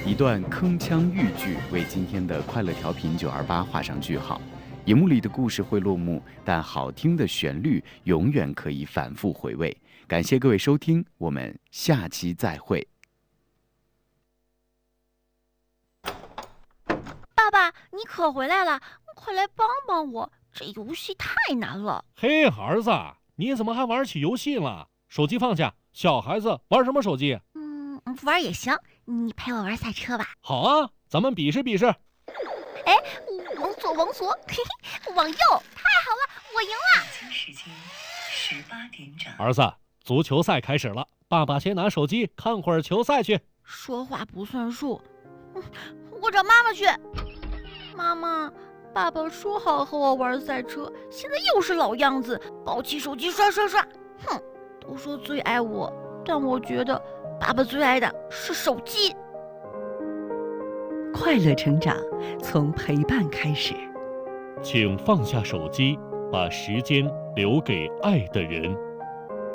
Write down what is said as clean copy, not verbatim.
一段铿锵豫剧为今天的快乐调频928画上句号。荧幕里的故事会落幕，但好听的旋律永远可以反复回味。感谢各位收听，我们下期再会。 爸爸，你可回来了，快来帮帮我，这游戏太难了。 嘿，儿子，你怎么还玩起游戏了？手机放下，小孩子玩什么手机？ 玩也行，你陪我玩赛车吧。 好啊，咱们比试比试。 哎，往左，嘿嘿，往右，太好了，我赢了。 时间18点整。 儿子，足球赛开始了，爸爸先拿手机看会儿球赛去。 说话不算数，我找妈妈去。妈妈，爸爸说好和我玩赛车，现在又是老样子，抱起手机刷。哼，都说最爱我，但我觉得爸爸最爱的是手机。 快乐成长，从陪伴开始。 请放下手机，把时间留给爱的人。